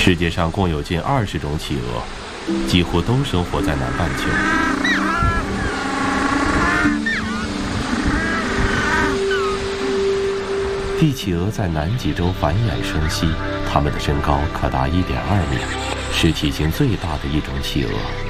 世界上共有近20种企鹅，几乎都生活在南半球。帝企鹅在南极洲繁衍生息，它们的身高可达1.2米，是体型最大的一种企鹅。